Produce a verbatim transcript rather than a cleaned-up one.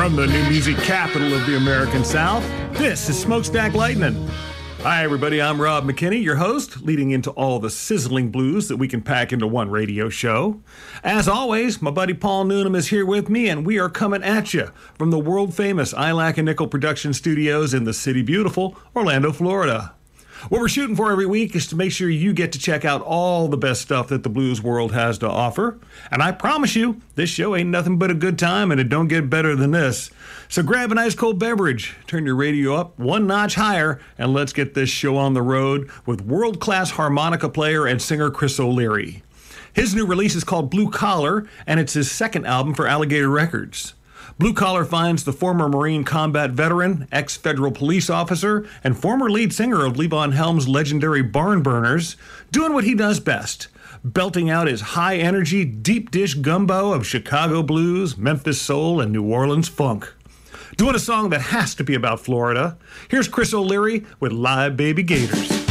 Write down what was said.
From the new music capital of the American South, this is Smokestack Lightning. Hi, everybody. I'm Rob McKinney, your host, leading into all the sizzling blues that we can pack into one radio show. As always, my buddy Paul Noonan is here with me, and we are coming at you from the world-famous I L A C and Nickel Production Studios in the city beautiful Orlando, Florida. What we're shooting for every week is to make sure you get to check out all the best stuff that the blues world has to offer. And I promise you, this show ain't nothing but a good time, and it don't get better than this. So grab an ice cold beverage, turn your radio up one notch higher, and let's get this show on the road with world-class harmonica player and singer Chris O'Leary. His new release is called Blue Collar, and it's his second album for Alligator Records. Blue Collar finds the former Marine combat veteran, ex-federal police officer, and former lead singer of Levon Helm's legendary Barn Burners doing what he does best, belting out his high-energy, deep-dish gumbo of Chicago blues, Memphis soul, and New Orleans funk. Doing a song that has to be about Florida, here's Chris O'Leary with Live Baby Gators.